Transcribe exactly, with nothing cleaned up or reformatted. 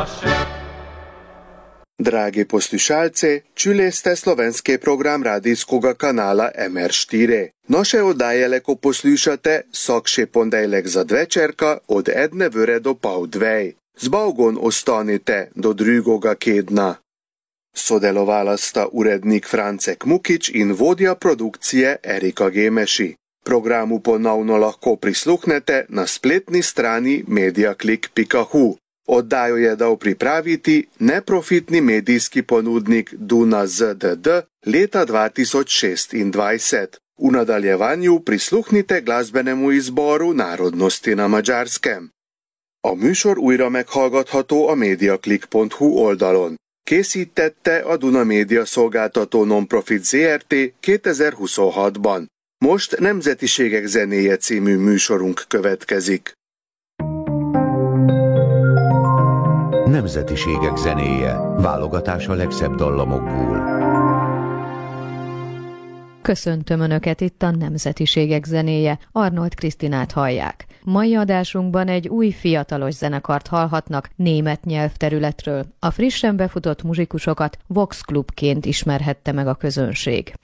Dragi poslušalci, čuli ste slovenski program radijskega kanala M R štiri. Naše oddaje lahko poslušate vsak ponedeljek zvečerka od ene ure do pol dve. Z Bogom ostanite do drugega kedna. Sodelovala sta urednik Francek Mukič in vodja produkcije Erika Gemeši. Programu ponovno lahko prisluhnete na spletni strani mediaklik pika hu. Oddajo je dal pripraviti neprofitni medijski ponudnik Duna Z D D leta dva tisoč šestindvajset. V nadaljevanju prisluhnite glasbenemu izboru narodnosti na Madžarskem. A műsor újra meghallgatható a mediaklik pont hu oldalon. Készítette a Duna Média Szolgáltató Nonprofit Zé Er Té kétezer-huszonhatban. Most Nemzetiségek zenéje című műsorunk következik. Nemzetiségek zenéje. Válogatás a legszebb dallamokból. Köszöntöm Önöket, itt a Nemzetiségek zenéje. Arnold Krisztinát hallják. Mai adásunkban egy új fiatalos zenekart hallhatnak német nyelvterületről. A frissen befutott muzsikusokat Vox Klubként ismerhette meg a közönség.